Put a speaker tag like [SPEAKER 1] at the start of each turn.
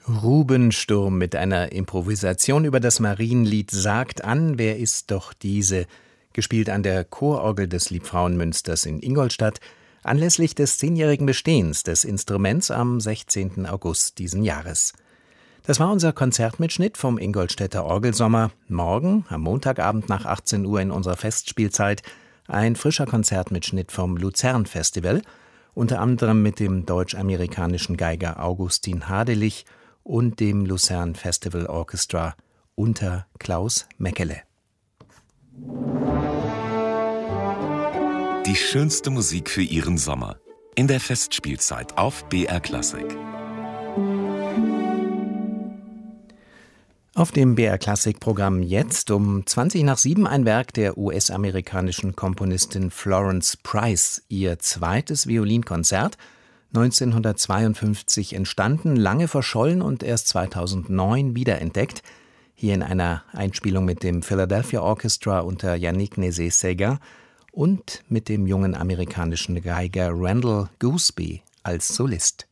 [SPEAKER 1] Ruben Sturm mit einer Improvisation über das Marienlied Sagt an, wer ist doch diese, gespielt an der Chororgel des Liebfrauenmünsters in Ingolstadt, anlässlich des 10-jährigen Bestehens des Instruments am 16. August diesen Jahres. Das war unser Konzertmitschnitt vom Ingolstädter Orgelsommer. Morgen, am Montagabend nach 18 Uhr in unserer Festspielzeit, ein frischer Konzertmitschnitt vom Luzern-Festival, unter anderem mit dem deutsch-amerikanischen Geiger Augustin Hadelich und dem Lucerne Festival Orchestra unter Klaus Meckele.
[SPEAKER 2] Die schönste Musik für Ihren Sommer. In der Festspielzeit auf BR Classic.
[SPEAKER 1] Auf dem BR Classic Programm jetzt um 7:20 ein Werk der US-amerikanischen Komponistin Florence Price, ihr zweites Violinkonzert, 1952 entstanden, lange verschollen und erst 2009 wiederentdeckt, hier in einer Einspielung mit dem Philadelphia Orchestra unter Yannick Nézet-Séguin und mit dem jungen amerikanischen Geiger Randall Gooseby als Solist.